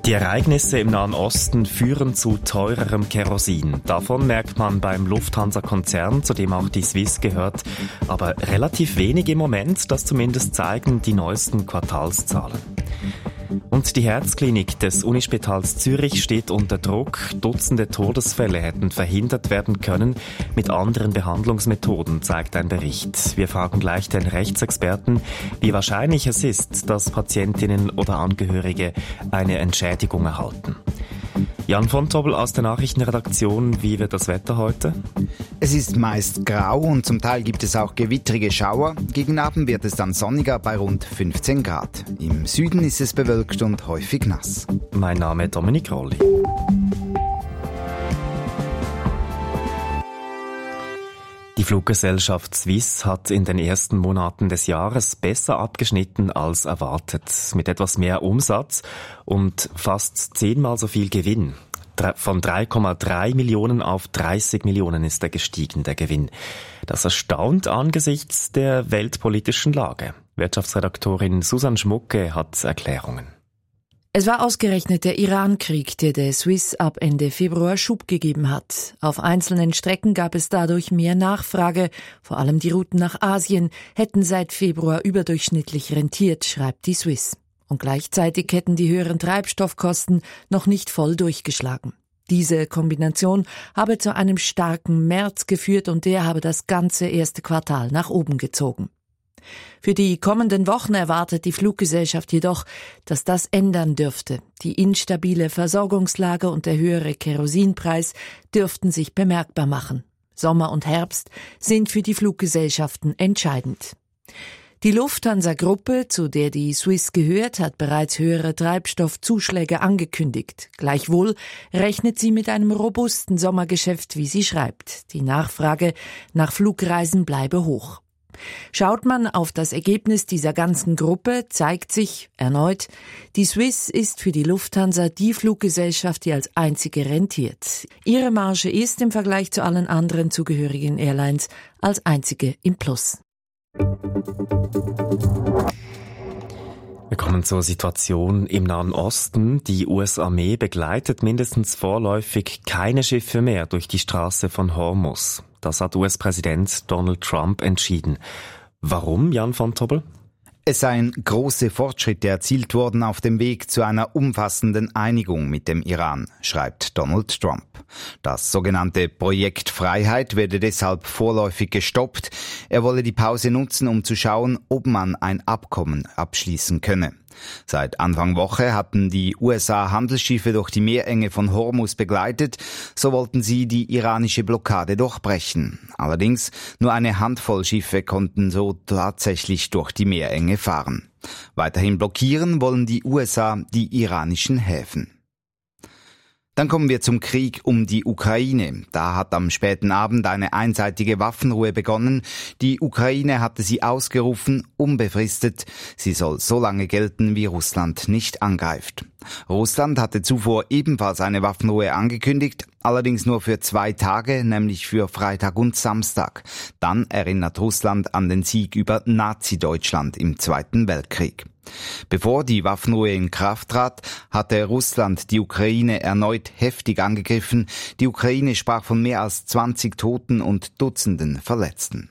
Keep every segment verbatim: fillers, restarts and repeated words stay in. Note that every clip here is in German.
Die Ereignisse im Nahen Osten führen zu teurerem Kerosin. Davon merkt man beim Lufthansa-Konzern, zu dem auch die Swiss gehört, aber relativ wenig im Moment, das zumindest zeigen die neuesten Quartalszahlen. Und die Herzklinik des Unispitals Zürich steht unter Druck. Dutzende Todesfälle hätten verhindert werden können mit anderen Behandlungsmethoden, zeigt ein Bericht. Wir fragen gleich den Rechtsexperten, wie wahrscheinlich es ist, dass Patientinnen oder Angehörige eine Entschädigung erhalten. Jan von Tobel aus der Nachrichtenredaktion, wie wird das Wetter heute? Es ist meist grau und zum Teil gibt es auch gewittrige Schauer. Gegen Abend wird es dann sonniger bei rund fünfzehn Grad. Im Süden ist es bewölkt und häufig nass. Mein Name ist Dominik Rolli. Die Fluggesellschaft Swiss hat in den ersten Monaten des Jahres besser abgeschnitten als erwartet. Mit etwas mehr Umsatz und fast zehnmal so viel Gewinn. Von drei Komma drei Millionen auf dreißig Millionen ist er gestiegen, der Gewinn. Das erstaunt angesichts der weltpolitischen Lage. Wirtschaftsredaktorin Susanne Schmucke hat Erklärungen. Es war ausgerechnet der Iran-Krieg, der der Swiss ab Ende Februar Schub gegeben hat. Auf einzelnen Strecken gab es dadurch mehr Nachfrage. Vor allem die Routen nach Asien hätten seit Februar überdurchschnittlich rentiert, schreibt die Swiss. Und gleichzeitig hätten die höheren Treibstoffkosten noch nicht voll durchgeschlagen. Diese Kombination habe zu einem starken März geführt und der habe das ganze erste Quartal nach oben gezogen. Für die kommenden Wochen erwartet die Fluggesellschaft jedoch, dass das ändern dürfte. Die instabile Versorgungslage und der höhere Kerosinpreis dürften sich bemerkbar machen. Sommer und Herbst sind für die Fluggesellschaften entscheidend. Die Lufthansa-Gruppe, zu der die Swiss gehört, hat bereits höhere Treibstoffzuschläge angekündigt. Gleichwohl rechnet sie mit einem robusten Sommergeschäft, wie sie schreibt. Die Nachfrage nach Flugreisen bleibe hoch. Schaut man auf das Ergebnis dieser ganzen Gruppe, zeigt sich erneut, die Swiss ist für die Lufthansa die Fluggesellschaft, die als einzige rentiert. Ihre Marge ist im Vergleich zu allen anderen zugehörigen Airlines als einzige im Plus. Wir kommen zur Situation im Nahen Osten. Die U S-Armee begleitet mindestens vorläufig keine Schiffe mehr durch die Straße von Hormuz. Das hat U S-Präsident Donald Trump entschieden. Warum, Jan von Tobel? Es seien große Fortschritte erzielt worden auf dem Weg zu einer umfassenden Einigung mit dem Iran, schreibt Donald Trump. Das sogenannte Projekt Freiheit werde deshalb vorläufig gestoppt. Er wolle die Pause nutzen, um zu schauen, ob man ein Abkommen abschließen könne. Seit Anfang Woche hatten die U S A Handelsschiffe durch die Meerenge von Hormuz begleitet, so wollten sie die iranische Blockade durchbrechen. Allerdings nur eine Handvoll Schiffe konnten so tatsächlich durch die Meerenge fahren. Weiterhin blockieren wollen die U S A die iranischen Häfen. Dann kommen wir zum Krieg um die Ukraine. Da hat am späten Abend eine einseitige Waffenruhe begonnen. Die Ukraine hatte sie ausgerufen, unbefristet. Sie soll so lange gelten, wie Russland nicht angreift. Russland hatte zuvor ebenfalls eine Waffenruhe angekündigt, allerdings nur für zwei Tage, nämlich für Freitag und Samstag. Dann erinnert Russland an den Sieg über Nazi-Deutschland im Zweiten Weltkrieg. Bevor die Waffenruhe in Kraft trat, hatte Russland die Ukraine erneut heftig angegriffen. Die Ukraine sprach von mehr als zwanzig Toten und Dutzenden Verletzten.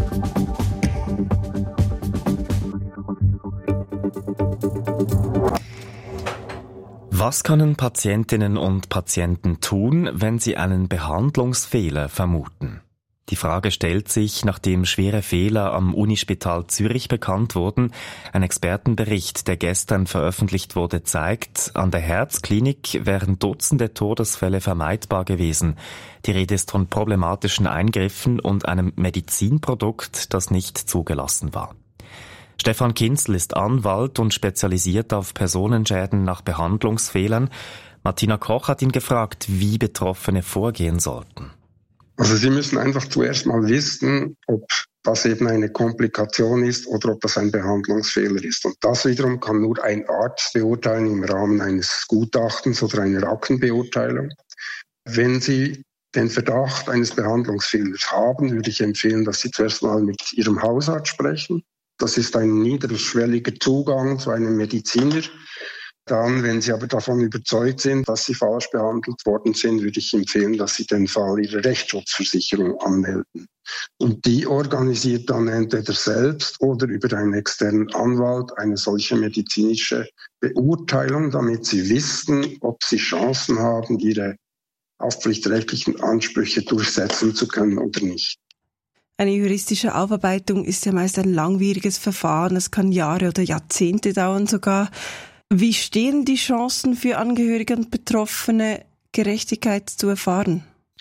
Was können Patientinnen und Patienten tun, wenn sie einen Behandlungsfehler vermuten? Die Frage stellt sich, nachdem schwere Fehler am Unispital Zürich bekannt wurden. Ein Expertenbericht, der gestern veröffentlicht wurde, zeigt, an der Herzklinik wären Dutzende Todesfälle vermeidbar gewesen. Die Rede ist von problematischen Eingriffen und einem Medizinprodukt, das nicht zugelassen war. Stefan Kinzel ist Anwalt und spezialisiert auf Personenschäden nach Behandlungsfehlern. Martina Koch hat ihn gefragt, wie Betroffene vorgehen sollten. Also Sie müssen einfach zuerst mal wissen, ob das eben eine Komplikation ist oder ob das ein Behandlungsfehler ist. Und das wiederum kann nur ein Arzt beurteilen im Rahmen eines Gutachtens oder einer Aktenbeurteilung. Wenn Sie den Verdacht eines Behandlungsfehlers haben, würde ich empfehlen, dass Sie zuerst mal mit Ihrem Hausarzt sprechen. Das ist ein niederschwelliger Zugang zu einem Mediziner, Dann, wenn Sie aber davon überzeugt sind, dass Sie falsch behandelt worden sind, würde ich empfehlen, dass Sie den Fall Ihrer Rechtsschutzversicherung anmelden. Und die organisiert dann entweder selbst oder über einen externen Anwalt eine solche medizinische Beurteilung, damit Sie wissen, ob Sie Chancen haben, Ihre haftpflichtrechtlichen Ansprüche durchsetzen zu können oder nicht. Eine juristische Aufarbeitung ist ja meist ein langwieriges Verfahren. Es kann Jahre oder Jahrzehnte dauern sogar. Wie stehen die Chancen für Angehörige und Betroffene, Gerechtigkeit zu erfahren?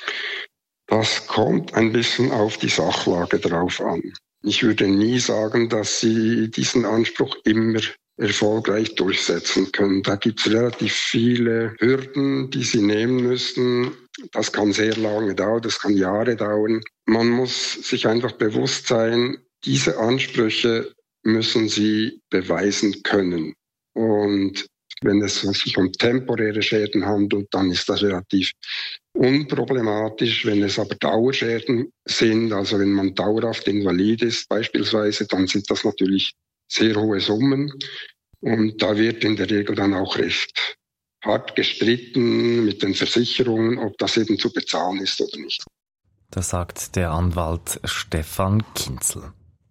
Das kommt ein bisschen auf die Sachlage drauf an. Ich würde nie sagen, dass Sie diesen Anspruch immer erfolgreich durchsetzen können. Da gibt es relativ viele Hürden, die Sie nehmen müssen. Das kann sehr lange dauern, das kann Jahre dauern. Man muss sich einfach bewusst sein, diese Ansprüche müssen Sie beweisen können. Und wenn es sich um temporäre Schäden handelt, dann ist das relativ unproblematisch. Wenn es aber Dauerschäden sind, also wenn man dauerhaft invalid ist beispielsweise, dann sind das natürlich sehr hohe Summen. Und da wird in der Regel dann auch recht hart gestritten mit den Versicherungen, ob das eben zu bezahlen ist oder nicht. Das sagt der Anwalt Stefan Kinzel.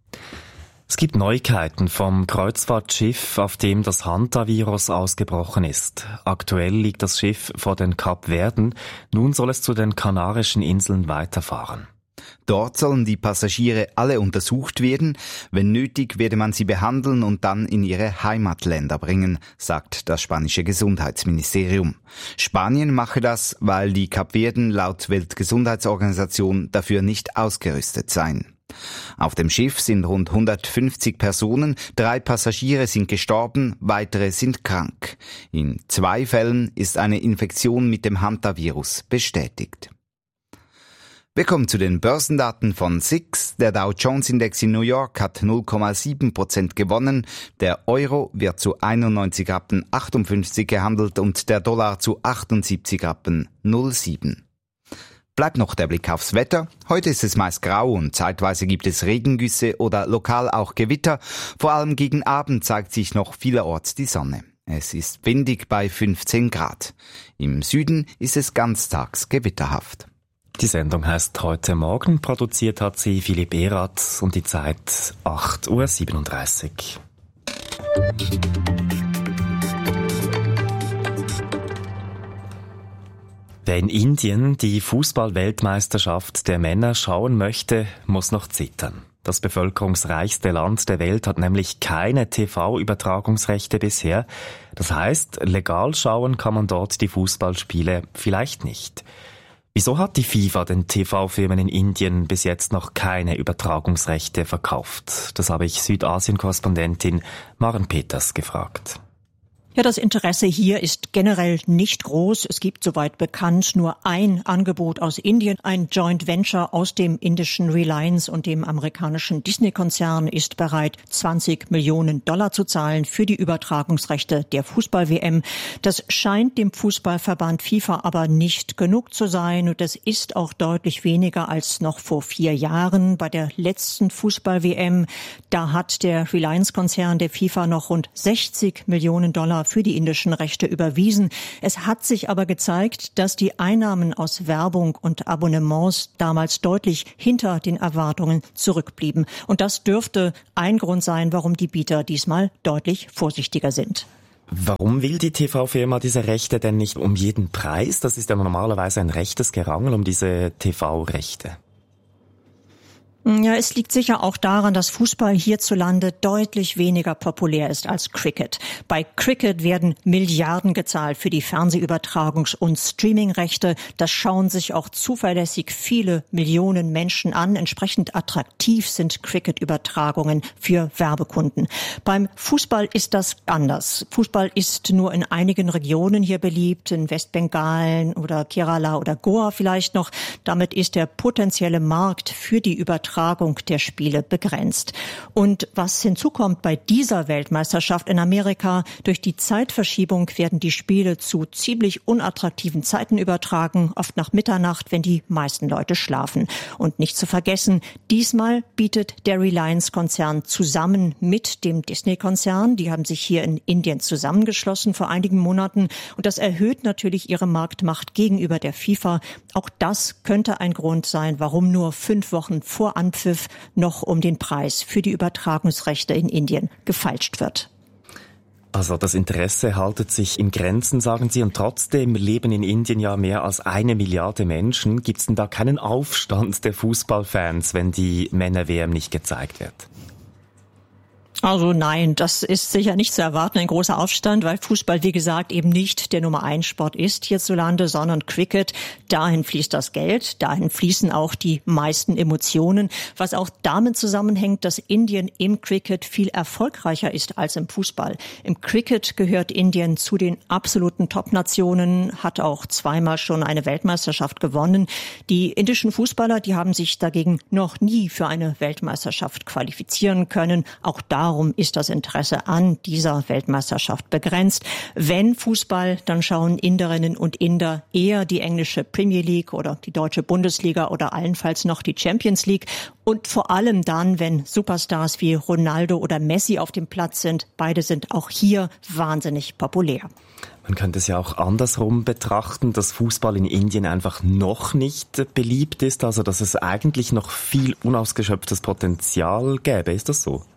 Es gibt Neuigkeiten vom Kreuzfahrtschiff, auf dem das Hantavirus ausgebrochen ist. Aktuell liegt das Schiff vor den Kapverden. Nun soll es zu den Kanarischen Inseln weiterfahren. Dort sollen die Passagiere alle untersucht werden. Wenn nötig, werde man sie behandeln und dann in ihre Heimatländer bringen, sagt das spanische Gesundheitsministerium. Spanien mache das, weil die Kapverden laut Weltgesundheitsorganisation dafür nicht ausgerüstet seien. Auf dem Schiff sind rund hundertfünfzig Personen, drei Passagiere sind gestorben, weitere sind krank. In zwei Fällen ist eine Infektion mit dem Hantavirus bestätigt. Wir kommen zu den Börsendaten von S I X. Der Dow Jones Index in New York hat null Komma sieben Prozent gewonnen. Der Euro wird zu einundneunzig Rappen achtundfünfzig gehandelt und der Dollar zu achtundsiebzig Rappen null Komma sieben. Bleibt noch der Blick aufs Wetter. Heute ist es meist grau und zeitweise gibt es Regengüsse oder lokal auch Gewitter. Vor allem gegen Abend zeigt sich noch vielerorts die Sonne. Es ist windig bei fünfzehn Grad. Im Süden ist es ganztags gewitterhaft. Die Sendung heißt Heute Morgen. Produziert hat sie Philipp Erath und die Zeit acht Uhr siebenunddreißig. Wer in Indien die Fußball-Weltmeisterschaft der Männer schauen möchte, muss noch zittern. Das bevölkerungsreichste Land der Welt hat nämlich keine T V-Übertragungsrechte bisher. Das heißt, legal schauen kann man dort die Fußballspiele vielleicht nicht. Wieso hat die FIFA den T V-Firmen in Indien bis jetzt noch keine Übertragungsrechte verkauft? Das habe ich Südasien-Korrespondentin Maren Peters gefragt. Ja, das Interesse hier ist generell nicht groß. Es gibt, soweit bekannt, nur ein Angebot aus Indien. Ein Joint Venture aus dem indischen Reliance und dem amerikanischen Disney-Konzern ist bereit, zwanzig Millionen Dollar zu zahlen für die Übertragungsrechte der Fußball-W M. Das scheint dem Fußballverband FIFA aber nicht genug zu sein. Und das ist auch deutlich weniger als noch vor vier Jahren bei der letzten Fußball-W M. Da hat der Reliance-Konzern der FIFA noch rund sechzig Millionen Dollar für die indischen Rechte überwiesen. Es hat sich aber gezeigt, dass die Einnahmen aus Werbung und Abonnements damals deutlich hinter den Erwartungen zurückblieben. Und das dürfte ein Grund sein, warum die Bieter diesmal deutlich vorsichtiger sind. Warum will die T V-Firma diese Rechte denn nicht um jeden Preis? Das ist ja normalerweise ein rechtes Gerangel um diese T V-Rechte. Ja, es liegt sicher auch daran, dass Fußball hierzulande deutlich weniger populär ist als Cricket. Bei Cricket werden Milliarden gezahlt für die Fernsehübertragungs- und Streamingrechte. Das schauen sich auch zuverlässig viele Millionen Menschen an. Entsprechend attraktiv sind Cricket-Übertragungen für Werbekunden. Beim Fußball ist das anders. Fußball ist nur in einigen Regionen hier beliebt, in Westbengalen oder Kerala oder Goa vielleicht noch. Damit ist der potenzielle Markt für die Übertragung Übertragung der Spiele begrenzt. Und was hinzukommt bei dieser Weltmeisterschaft in Amerika, durch die Zeitverschiebung werden die Spiele zu ziemlich unattraktiven Zeiten übertragen, oft nach Mitternacht, wenn die meisten Leute schlafen. Und nicht zu vergessen, diesmal bietet der Reliance-Konzern zusammen mit dem Disney-Konzern, die haben sich hier in Indien zusammengeschlossen vor einigen Monaten, und das erhöht natürlich ihre Marktmacht gegenüber der FIFA. Auch das könnte ein Grund sein, warum nur fünf Wochen vor Anpfiff noch um den Preis für die Übertragungsrechte in Indien gefeilscht wird. Also das Interesse haltet sich in Grenzen, sagen Sie, und trotzdem leben in Indien ja mehr als eine Milliarde Menschen. Gibt es denn da keinen Aufstand der Fußballfans, wenn die Männer-W M nicht gezeigt wird? Also nein, das ist sicher nicht zu erwarten, ein großer Aufstand, weil Fußball, wie gesagt, eben nicht der Nummer eins Sport ist hierzulande, sondern Cricket. Dahin fließt das Geld, dahin fließen auch die meisten Emotionen, was auch damit zusammenhängt, dass Indien im Cricket viel erfolgreicher ist als im Fußball. Im Cricket gehört Indien zu den absoluten Top-Nationen, hat auch zweimal schon eine Weltmeisterschaft gewonnen. Die indischen Fußballer, die haben sich dagegen noch nie für eine Weltmeisterschaft qualifizieren können. Auch da Darum ist das Interesse an dieser Weltmeisterschaft begrenzt. Wenn Fußball, dann schauen Inderinnen und Inder eher die englische Premier League oder die deutsche Bundesliga oder allenfalls noch die Champions League. Und vor allem dann, wenn Superstars wie Ronaldo oder Messi auf dem Platz sind. Beide sind auch hier wahnsinnig populär. Man könnte es ja auch andersrum betrachten, dass Fußball in Indien einfach noch nicht beliebt ist, also dass es eigentlich noch viel unausgeschöpftes Potenzial gäbe. Ist das so?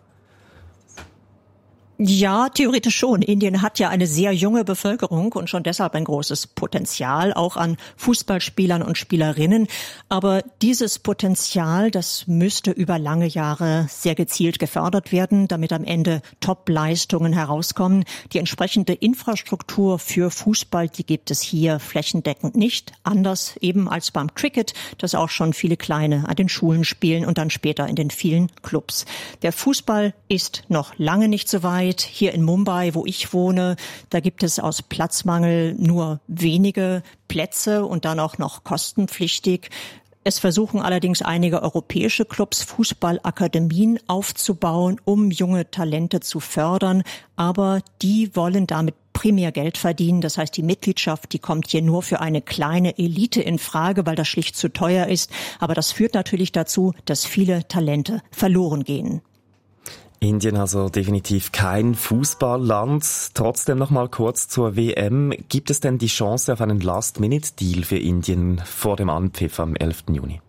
Ja, theoretisch schon. Indien hat ja eine sehr junge Bevölkerung und schon deshalb ein großes Potenzial, auch an Fußballspielern und Spielerinnen. Aber dieses Potenzial, das müsste über lange Jahre sehr gezielt gefördert werden, damit am Ende Top-Leistungen herauskommen. Die entsprechende Infrastruktur für Fußball, die gibt es hier flächendeckend nicht. Anders eben als beim Cricket, das auch schon viele Kleine an den Schulen spielen und dann später in den vielen Clubs. Der Fußball ist noch lange nicht so weit. Hier in Mumbai, wo ich wohne, da gibt es aus Platzmangel nur wenige Plätze und dann auch noch kostenpflichtig. Es versuchen allerdings einige europäische Clubs, Fußballakademien aufzubauen, um junge Talente zu fördern. Aber die wollen damit primär Geld verdienen. Das heißt, die Mitgliedschaft, die kommt hier nur für eine kleine Elite in Frage, weil das schlicht zu teuer ist. Aber das führt natürlich dazu, dass viele Talente verloren gehen. Indien also definitiv kein Fußballland. Trotzdem noch mal kurz zur W M. Gibt es denn die Chance auf einen Last-Minute-Deal für Indien vor dem Anpfiff am elften Juni?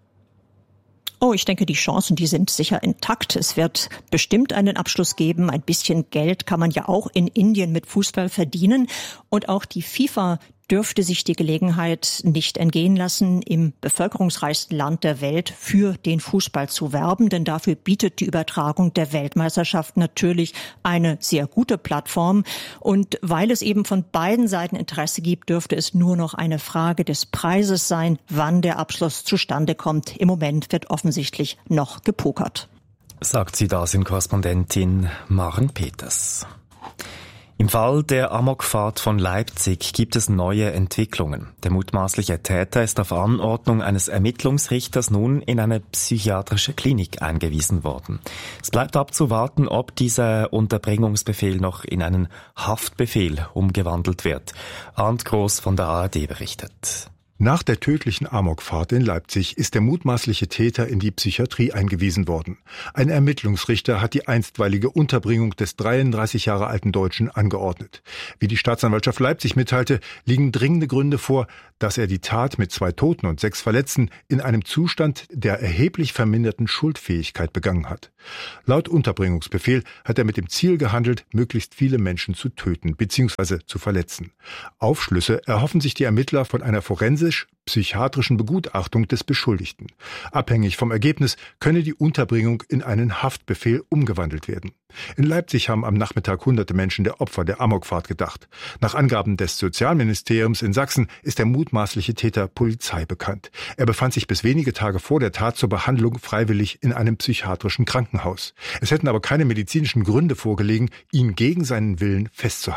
Oh, ich denke, die Chancen, die sind sicher intakt. Es wird bestimmt einen Abschluss geben. Ein bisschen Geld kann man ja auch in Indien mit Fußball verdienen. Und auch die FIFA dürfte sich die Gelegenheit nicht entgehen lassen, im bevölkerungsreichsten Land der Welt für den Fußball zu werben, denn dafür bietet die Übertragung der Weltmeisterschaft natürlich eine sehr gute Plattform. Und weil es eben von beiden Seiten Interesse gibt, dürfte es nur noch eine Frage des Preises sein, wann der Abschluss zustande kommt. Im Moment wird offensichtlich noch gepokert. Sagt Südasien-Korrespondentin Maren Peters. Im Fall der Amokfahrt von Leipzig gibt es neue Entwicklungen. Der mutmaßliche Täter ist auf Anordnung eines Ermittlungsrichters nun in eine psychiatrische Klinik eingewiesen worden. Es bleibt abzuwarten, ob dieser Unterbringungsbefehl noch in einen Haftbefehl umgewandelt wird. Arndt Groß von der A R D berichtet. Nach der tödlichen Amokfahrt in Leipzig ist der mutmaßliche Täter in die Psychiatrie eingewiesen worden. Ein Ermittlungsrichter hat die einstweilige Unterbringung des dreiunddreißig Jahre alten Deutschen angeordnet. Wie die Staatsanwaltschaft Leipzig mitteilte, liegen dringende Gründe vor, dass er die Tat mit zwei Toten und sechs Verletzten in einem Zustand der erheblich verminderten Schuldfähigkeit begangen hat. Laut Unterbringungsbefehl hat er mit dem Ziel gehandelt, möglichst viele Menschen zu töten bzw. zu verletzen. Aufschlüsse erhoffen sich die Ermittler von einer forensisch-psychiatrischen Begutachtung des Beschuldigten. Abhängig vom Ergebnis könne die Unterbringung in einen Haftbefehl umgewandelt werden. In Leipzig haben am Nachmittag hunderte Menschen der Opfer der Amokfahrt gedacht. Nach Angaben des Sozialministeriums in Sachsen ist der mutmaßliche Täter Polizei bekannt. Er befand sich bis wenige Tage vor der Tat zur Behandlung freiwillig in einem psychiatrischen Krankenhaus. Es hätten aber keine medizinischen Gründe vorgelegen, ihn gegen seinen Willen festzuhalten.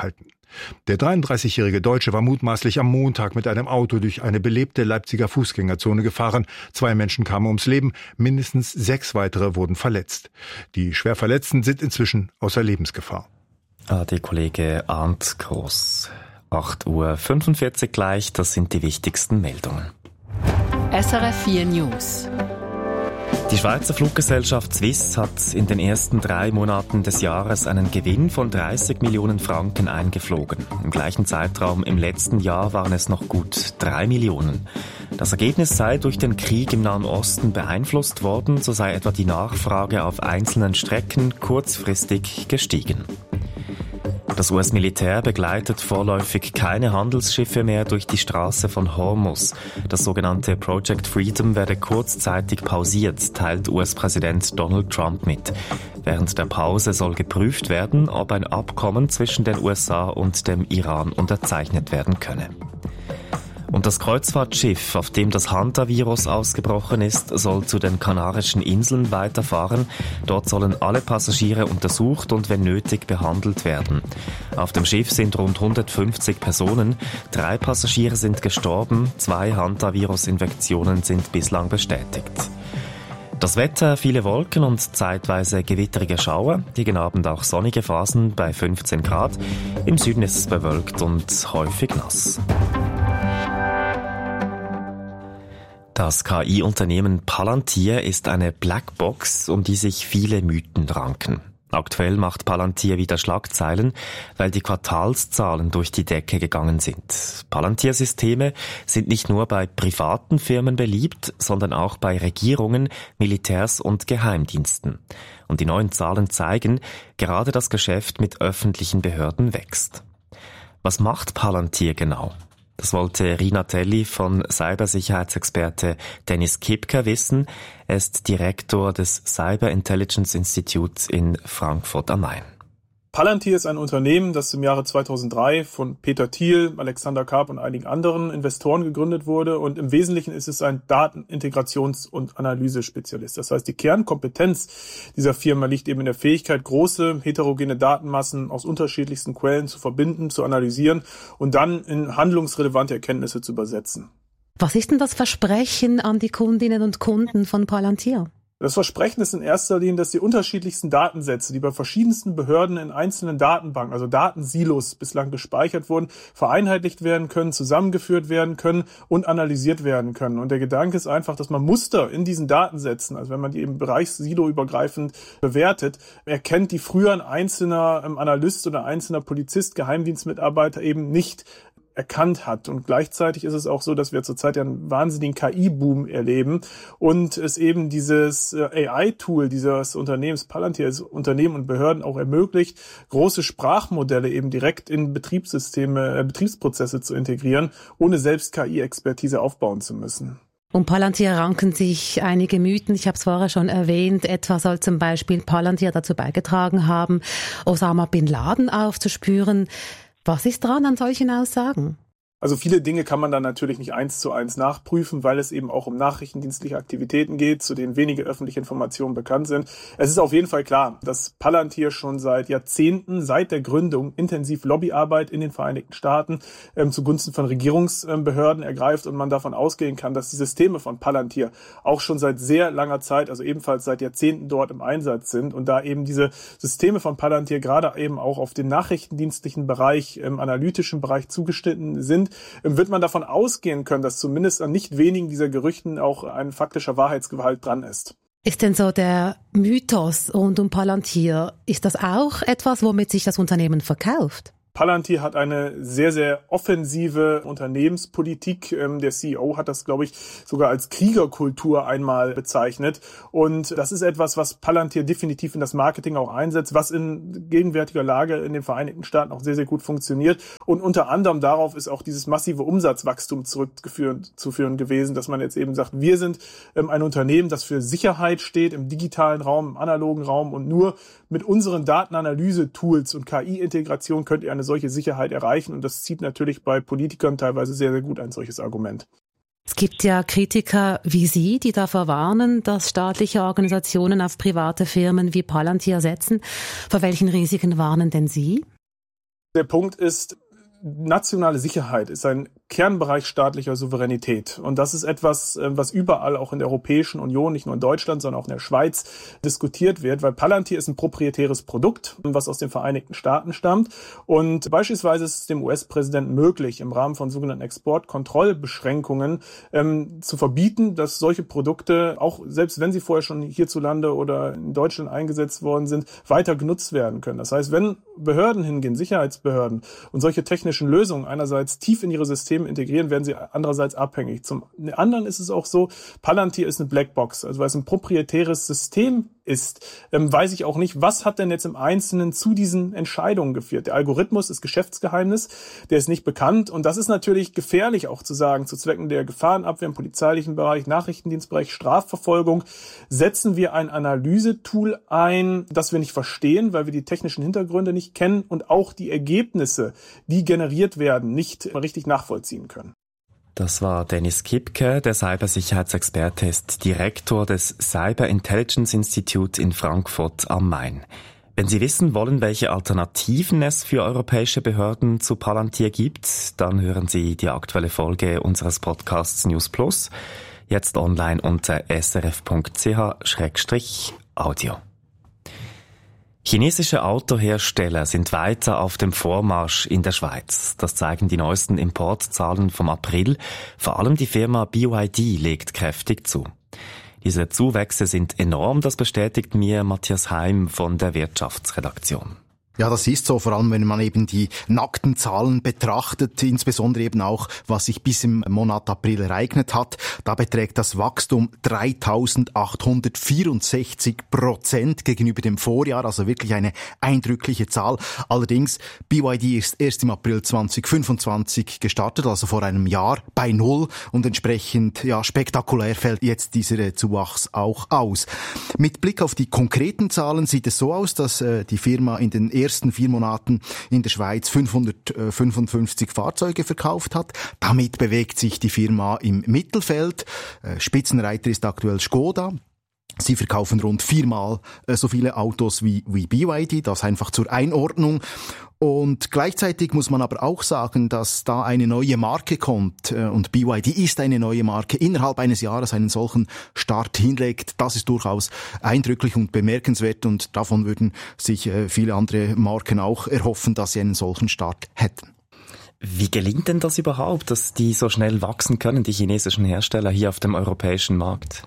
Der dreiunddreißigjährige Deutsche war mutmaßlich am Montag mit einem Auto durch eine belebte Leipziger Fußgängerzone gefahren. Zwei Menschen kamen ums Leben, mindestens sechs weitere wurden verletzt. Die Schwerverletzten sind inzwischen außer Lebensgefahr. Ah, der Kollege Arndt Groß. acht Uhr fünfundvierzig gleich, das sind die wichtigsten Meldungen. S R F vier News. Die Schweizer Fluggesellschaft Swiss hat in den ersten drei Monaten des Jahres einen Gewinn von dreißig Millionen Franken eingeflogen. Im gleichen Zeitraum im letzten Jahr waren es noch gut drei Millionen. Das Ergebnis sei durch den Krieg im Nahen Osten beeinflusst worden, so sei etwa die Nachfrage auf einzelnen Strecken kurzfristig gestiegen. Das U S-Militär begleitet vorläufig keine Handelsschiffe mehr durch die Straße von Hormuz. Das sogenannte Project Freedom werde kurzzeitig pausiert, teilt U S-Präsident Donald Trump mit. Während der Pause soll geprüft werden, ob ein Abkommen zwischen den U S A und dem Iran unterzeichnet werden könne. Und das Kreuzfahrtschiff, auf dem das Hantavirus ausgebrochen ist, soll zu den Kanarischen Inseln weiterfahren. Dort sollen alle Passagiere untersucht und wenn nötig behandelt werden. Auf dem Schiff sind rund hundertfünfzig Personen. Drei Passagiere sind gestorben, zwei Hantavirus-Infektionen sind bislang bestätigt. Das Wetter, viele Wolken und zeitweise gewitterige Schauer, gegen Abend auch sonnige Phasen bei fünfzehn Grad. Im Süden ist es bewölkt und häufig nass. Das K I-Unternehmen Palantir ist eine Blackbox, um die sich viele Mythen ranken. Aktuell macht Palantir wieder Schlagzeilen, weil die Quartalszahlen durch die Decke gegangen sind. Palantir-Systeme sind nicht nur bei privaten Firmen beliebt, sondern auch bei Regierungen, Militärs und Geheimdiensten. Und die neuen Zahlen zeigen, gerade das Geschäft mit öffentlichen Behörden wächst. Was macht Palantir genau? Das wollte Rina Telli von Cybersicherheitsexperte Dennis Kipker wissen. Er ist Direktor des Cyber Intelligence Institute in Frankfurt am Main. Palantir ist ein Unternehmen, das im Jahre zweitausenddrei von Peter Thiel, Alexander Karp und einigen anderen Investoren gegründet wurde. Und im Wesentlichen ist es ein Datenintegrations- und Analysespezialist. Das heißt, die Kernkompetenz dieser Firma liegt eben in der Fähigkeit, große, heterogene Datenmassen aus unterschiedlichsten Quellen zu verbinden, zu analysieren und dann in handlungsrelevante Erkenntnisse zu übersetzen. Was ist denn das Versprechen an die Kundinnen und Kunden von Palantir? Das Versprechen ist in erster Linie, dass die unterschiedlichsten Datensätze, die bei verschiedensten Behörden in einzelnen Datenbanken, also Datensilos bislang gespeichert wurden, vereinheitlicht werden können, zusammengeführt werden können und analysiert werden können. Und der Gedanke ist einfach, dass man Muster in diesen Datensätzen, also wenn man die eben bereichssiloübergreifend bewertet, erkennt, die früher ein einzelner Analyst oder ein einzelner Polizist, Geheimdienstmitarbeiter eben nicht erkannt hat. Und gleichzeitig ist es auch so, dass wir zurzeit ja einen wahnsinnigen K I-Boom erleben und es eben dieses A I-Tool dieses Unternehmens Palantir, also Unternehmen und Behörden auch ermöglicht, große Sprachmodelle eben direkt in Betriebssysteme, äh, Betriebsprozesse zu integrieren, ohne selbst K I-Expertise aufbauen zu müssen. Um Palantir ranken sich einige Mythen. Ich habe es vorher schon erwähnt. Etwa soll zum Beispiel Palantir dazu beigetragen haben, Osama Bin Laden aufzuspüren. Was ist dran an solchen Aussagen? Also viele Dinge kann man dann natürlich nicht eins zu eins nachprüfen, weil es eben auch um nachrichtendienstliche Aktivitäten geht, zu denen wenige öffentliche Informationen bekannt sind. Es ist auf jeden Fall klar, dass Palantir schon seit Jahrzehnten, seit der Gründung, intensiv Lobbyarbeit in den Vereinigten Staaten ähm, zugunsten von Regierungsbehörden ergreift und man davon ausgehen kann, dass die Systeme von Palantir auch schon seit sehr langer Zeit, also ebenfalls seit Jahrzehnten dort im Einsatz sind und da eben diese Systeme von Palantir gerade eben auch auf den nachrichtendienstlichen Bereich, im analytischen Bereich zugeschnitten sind, wird man davon ausgehen können, dass zumindest an nicht wenigen dieser Gerüchten auch ein faktischer Wahrheitsgehalt dran ist. Ist denn so der Mythos rund um Palantir, ist das auch etwas, womit sich das Unternehmen verkauft? Palantir hat eine sehr, sehr offensive Unternehmenspolitik. Der C E O hat das, glaube ich, sogar als Kriegerkultur einmal bezeichnet. Und das ist etwas, was Palantir definitiv in das Marketing auch einsetzt, was in gegenwärtiger Lage in den Vereinigten Staaten auch sehr, sehr gut funktioniert. Und unter anderem darauf ist auch dieses massive Umsatzwachstum zurückzuführen gewesen, dass man jetzt eben sagt, wir sind ein Unternehmen, das für Sicherheit steht im digitalen Raum, im analogen Raum und nur mit unseren Datenanalyse-Tools und K I-Integration könnt ihr eine solche Sicherheit erreichen. Und das zieht natürlich bei Politikern teilweise sehr, sehr gut ein solches Argument. Es gibt ja Kritiker wie Sie, die davor warnen, dass staatliche Organisationen auf private Firmen wie Palantir setzen. Vor welchen Risiken warnen denn Sie? Der Punkt ist, nationale Sicherheit ist ein Kernbereich staatlicher Souveränität. Und das ist etwas, was überall auch in der Europäischen Union, nicht nur in Deutschland, sondern auch in der Schweiz diskutiert wird, weil Palantir ist ein proprietäres Produkt, was aus den Vereinigten Staaten stammt. Und beispielsweise ist es dem U S-Präsidenten möglich, im Rahmen von sogenannten Exportkontrollbeschränkungen ähm, zu verbieten, dass solche Produkte, auch selbst wenn sie vorher schon hierzulande oder in Deutschland eingesetzt worden sind, weiter genutzt werden können. Das heißt, wenn Behörden hingehen, Sicherheitsbehörden, und solche technischen Lösungen einerseits tief in ihre Systeme integrieren, werden sie andererseits abhängig. Zum anderen ist es auch so, Palantir ist eine Blackbox, also weil es ein proprietäres System ist, ähm, weiß ich auch nicht, was hat denn jetzt im Einzelnen zu diesen Entscheidungen geführt. Der Algorithmus ist Geschäftsgeheimnis, der ist nicht bekannt und das ist natürlich gefährlich auch zu sagen, zu Zwecken der Gefahrenabwehr im polizeilichen Bereich, Nachrichtendienstbereich, Strafverfolgung, setzen wir ein Analysetool ein, das wir nicht verstehen, weil wir die technischen Hintergründe nicht kennen und auch die Ergebnisse, die generiert werden, nicht richtig nachvollziehen können. Das war Dennis Kipke, der Cybersicherheitsexperte ist Direktor des Cyber Intelligence Institute in Frankfurt am Main. Wenn Sie wissen wollen, welche Alternativen es für europäische Behörden zu Palantir gibt, dann hören Sie die aktuelle Folge unseres Podcasts News Plus, jetzt online unter s r f punkt c h schrägstrich audio. Chinesische Autohersteller sind weiter auf dem Vormarsch in der Schweiz. Das zeigen die neuesten Importzahlen vom April. Vor allem die Firma B Y D legt kräftig zu. Diese Zuwächse sind enorm, das bestätigt mir Matthias Heim von der Wirtschaftsredaktion. Ja, das ist so, vor allem wenn man eben die nackten Zahlen betrachtet, insbesondere eben auch, was sich bis im Monat April ereignet hat. Da beträgt das Wachstum dreitausendachthundertvierundsechzig Prozent gegenüber dem Vorjahr, also wirklich eine eindrückliche Zahl. Allerdings, B Y D ist erst im April zweitausendfünfundzwanzig gestartet, also vor einem Jahr, bei Null und entsprechend, ja, spektakulär fällt jetzt dieser Zuwachs auch aus. Mit Blick auf die konkreten Zahlen sieht es so aus, dass äh, die Firma in den ersten vier Monaten in der Schweiz fünfhundertfünfundfünfzig Fahrzeuge verkauft hat. Damit bewegt sich die Firma im Mittelfeld. Spitzenreiter ist aktuell Skoda. Sie verkaufen rund viermal so viele Autos wie, wie B Y D, das einfach zur Einordnung. Und gleichzeitig muss man aber auch sagen, dass da eine neue Marke kommt und B Y D ist eine neue Marke, innerhalb eines Jahres einen solchen Start hinlegt. Das ist durchaus eindrücklich und bemerkenswert und davon würden sich viele andere Marken auch erhoffen, dass sie einen solchen Start hätten. Wie gelingt denn das überhaupt, dass die so schnell wachsen können, die chinesischen Hersteller hier auf dem europäischen Markt?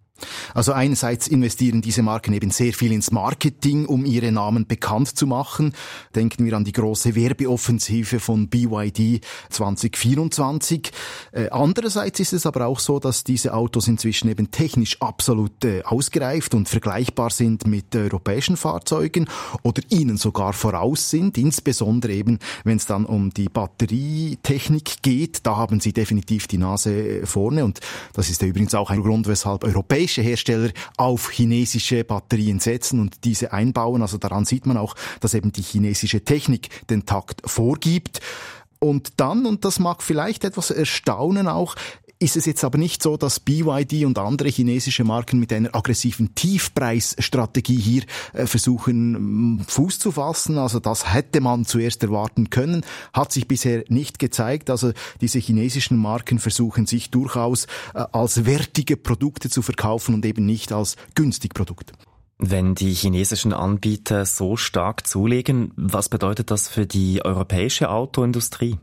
Also einerseits investieren diese Marken eben sehr viel ins Marketing, um ihre Namen bekannt zu machen. Denken wir an die große Werbeoffensive von B Y D zwanzig vierundzwanzig. Äh, andererseits ist es aber auch so, dass diese Autos inzwischen eben technisch absolut äh, ausgereift und vergleichbar sind mit europäischen Fahrzeugen oder ihnen sogar voraus sind, insbesondere eben, wenn es dann um die Batterietechnik geht. Da haben sie definitiv die Nase vorne und das ist ja übrigens auch ein Grund, weshalb europäische Hersteller auf chinesische Batterien setzen und diese einbauen. Also daran sieht man auch, dass eben die chinesische Technik den Takt vorgibt. Und dann, und das mag vielleicht etwas erstaunen auch, ist es jetzt aber nicht so, dass B Y D und andere chinesische Marken mit einer aggressiven Tiefpreisstrategie hier äh, versuchen, Fuß zu fassen. Also das hätte man zuerst erwarten können, hat sich bisher nicht gezeigt. Also diese chinesischen Marken versuchen sich durchaus äh, als wertige Produkte zu verkaufen und eben nicht als günstig Produkte. Wenn die chinesischen Anbieter so stark zulegen, was bedeutet das für die europäische Autoindustrie?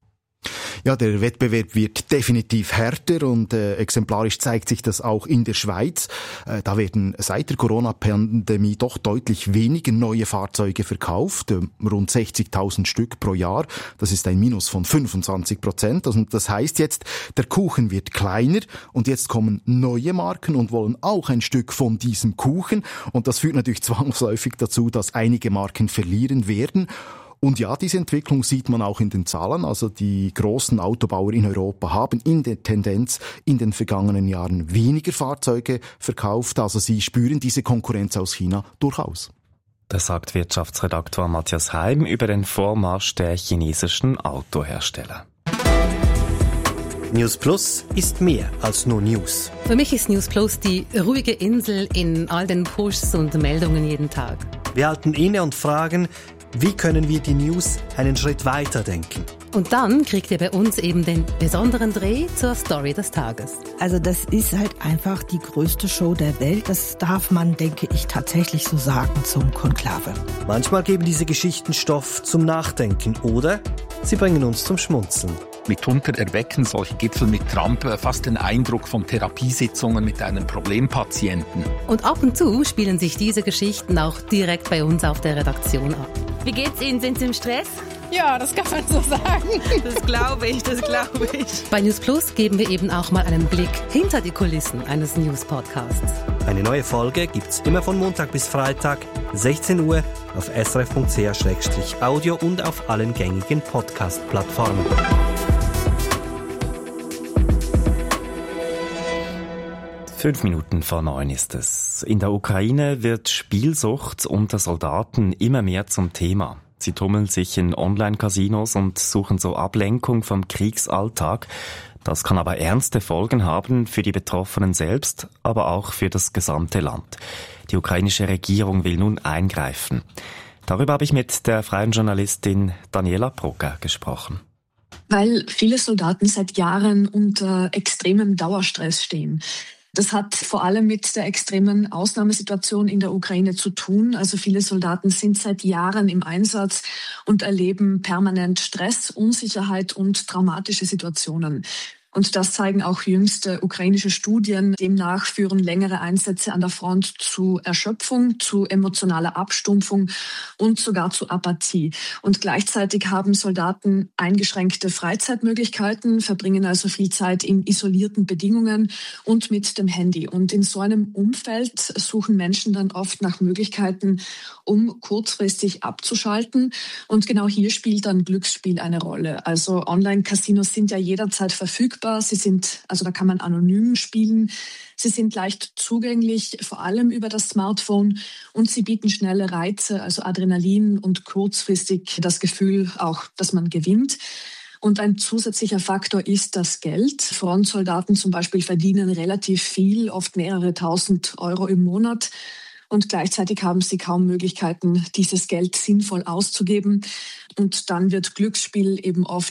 Ja, der Wettbewerb wird definitiv härter und äh, exemplarisch zeigt sich das auch in der Schweiz. Äh, da werden seit der Corona-Pandemie doch deutlich weniger neue Fahrzeuge verkauft, äh, rund sechzigtausend Stück pro Jahr. Das ist ein Minus von fünfundzwanzig Prozent. Also das heißt jetzt, der Kuchen wird kleiner und jetzt kommen neue Marken und wollen auch ein Stück von diesem Kuchen. Und das führt natürlich zwangsläufig dazu, dass einige Marken verlieren werden. Und ja, diese Entwicklung sieht man auch in den Zahlen. Also die großen Autobauer in Europa haben in der Tendenz in den vergangenen Jahren weniger Fahrzeuge verkauft. Also sie spüren diese Konkurrenz aus China durchaus. Das sagt Wirtschaftsredaktor Matthias Heim über den Vormarsch der chinesischen Autohersteller. News Plus ist mehr als nur News. Für mich ist News Plus die ruhige Insel in all den Pushs und Meldungen jeden Tag. Wir halten inne und fragen, Wie können wir die News einen Schritt weiter denken? Und dann kriegt ihr bei uns eben den besonderen Dreh zur Story des Tages. Also das ist halt einfach die größte Show der Welt. Das darf man, denke ich, tatsächlich so sagen zum Konklave. Manchmal geben diese Geschichten Stoff zum Nachdenken oder sie bringen uns zum Schmunzeln. Mitunter erwecken solche Gipfel mit Trump fast den Eindruck von Therapiesitzungen mit einem Problempatienten. Und ab und zu spielen sich diese Geschichten auch direkt bei uns auf der Redaktion ab. Wie geht's Ihnen? Sind Sie im Stress? Ja, das kann man so sagen. Das glaube ich, das glaube ich. Bei News Plus geben wir eben auch mal einen Blick hinter die Kulissen eines News-Podcasts. Eine neue Folge gibt's immer von Montag bis Freitag, sechzehn Uhr, auf s r f punkt c h slash audio und auf allen gängigen Podcast-Plattformen. Fünf Minuten vor neun ist es. In der Ukraine wird Spielsucht unter Soldaten immer mehr zum Thema. Sie tummeln sich in Online-Casinos und suchen so Ablenkung vom Kriegsalltag. Das kann aber ernste Folgen haben für die Betroffenen selbst, aber auch für das gesamte Land. Die ukrainische Regierung will nun eingreifen. Darüber habe ich mit der freien Journalistin Daniela Procker gesprochen. Weil viele Soldaten seit Jahren unter extremem Dauerstress stehen. Das hat vor allem mit der extremen Ausnahmesituation in der Ukraine zu tun. Also viele Soldaten sind seit Jahren im Einsatz und erleben permanent Stress, Unsicherheit und traumatische Situationen. Und das zeigen auch jüngste ukrainische Studien. Demnach führen längere Einsätze an der Front zu Erschöpfung, zu emotionaler Abstumpfung und sogar zu Apathie. Und gleichzeitig haben Soldaten eingeschränkte Freizeitmöglichkeiten, verbringen also viel Zeit in isolierten Bedingungen und mit dem Handy. Und in so einem Umfeld suchen Menschen dann oft nach Möglichkeiten, um kurzfristig abzuschalten. Und genau hier spielt dann Glücksspiel eine Rolle. Also Online-Casinos sind ja jederzeit verfügbar. Sie sind, also da kann man anonym spielen. Sie sind leicht zugänglich, vor allem über das Smartphone, und sie bieten schnelle Reize, also Adrenalin und kurzfristig das Gefühl auch, dass man gewinnt. Und ein zusätzlicher Faktor ist das Geld. Frontsoldaten zum Beispiel verdienen relativ viel, oft mehrere tausend Euro im Monat. Und gleichzeitig haben sie kaum Möglichkeiten, dieses Geld sinnvoll auszugeben. Und dann wird Glücksspiel eben oft